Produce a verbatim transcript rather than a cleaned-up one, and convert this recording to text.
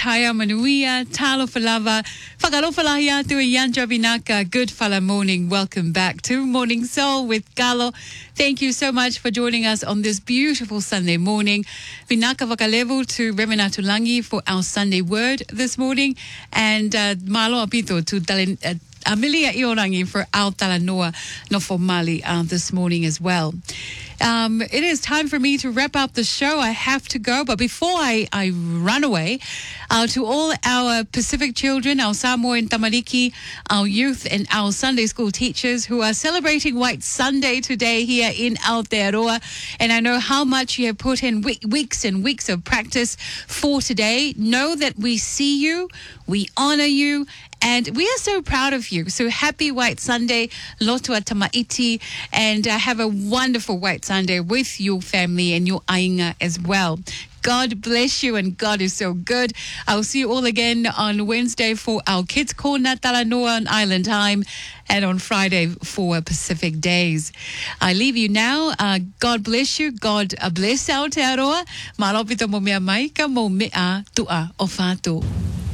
Kaya Manuia, Talo Falava, Whakalofalahi atu i Yanja Binaka. Good fala morning. Welcome back to Morning Soul with Galo. Thank you so much for joining us on this beautiful Sunday morning. Binaka Wakalevu to Reverend Atulangi for our Sunday word this morning. And uh, Malo Apito to Dalin. Uh, Amelia Iorangi for our Talanoa no for Mali uh, this morning as well. Um, it is time for me to wrap up the show. I have to go, but before I, I run away, uh, to all our Pacific children, our Samoa and Tamariki, our youth and our Sunday school teachers who are celebrating White Sunday today here in Aotearoa. And I know how much you have put in weeks and weeks of practice for today. Know that we see you, we honor you, and we are so proud of you. So happy White Sunday, lotua tamaiti, and uh, have a wonderful White Sunday with your family and your ainga as well. God bless you, and God is so good. I'll see you all again on Wednesday for our Kids Corner Talanoa on Island Time, and on Friday for Pacific Days. I leave you now. Uh, God bless you. God bless Aotearoa. Malopito mo mea mai ka mo mea tua o whātua.